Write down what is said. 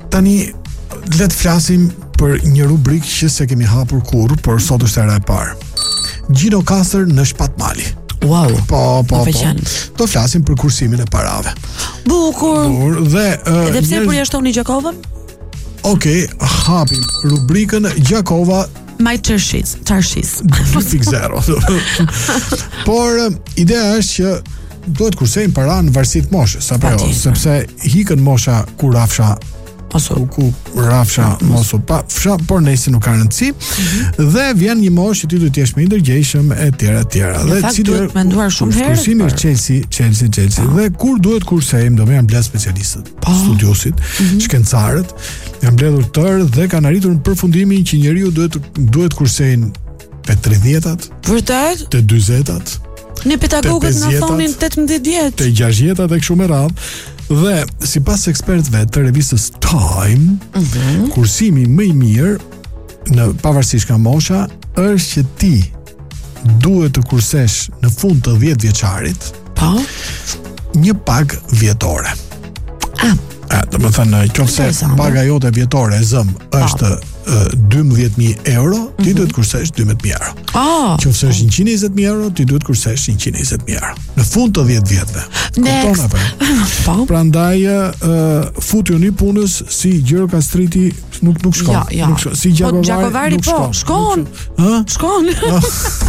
Tani le të flasim për një rubrikë që se kemi hapur kurrë, por sot është era e parë. Gjirokastër në Shpatmali. Wow. Po. Do flasim për kursimin e parave. Bukur. Dhe edhe pse përjashtoni Gjakovën? Okej, hapim rubrikën Gjakova My Tarshis 2.0. Por ideja është që duhet kursejnë para në varësi të moshës, apo jo, sepse hikën mosha ku rafsha ku rafsha mos u pa fsha, por nëse nuk ka rëndësi, dhe vjen një moshë që ti duhet të jesh më i ndërgjegjshëm etj. Dhe si duhet menduar shumë herë. Kursimi është Chelsea. Dhe kur duhet kursejmë, do më janë mbledh specialistët, studiosit, shkencarët, janë mbledhur tërë dhe kanë arritur në përfundimin që njeriu duhet kursejnë te 30-tat, vërtet? Te 40-tat. Ne pedagogët na thonin 18 vjet. Te 60-tat dhe kështu me radhë. Dhe sipas ekspertëve të revistës Time, kursimi më i mirë në pavarësisht nga mosha është që ti duhet të kursesh në fund të 10 vjeçarit një pagë vjetore. Do të thënë, nëse paga jote vjetore e zëm është 12.000 euro, ti duhet kursesh 12.000 euro. Nëse është 120.000 euro, ti duhet kursesh 120.000 euro. Në fund të 10 vjetëve. Kupton apo? Prandaj futju një punës si gjirokastriti nuk shkon. Si Gjakovari po, shkon. Shkon.